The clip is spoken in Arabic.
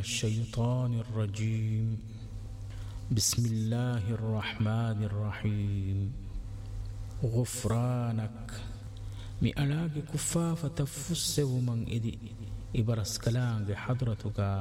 الشيطان الرجيم. بسم الله الرحمن الرحيم. غفرانك مئلاك كفافة تفسه من إدي إبرس كلام حضرتك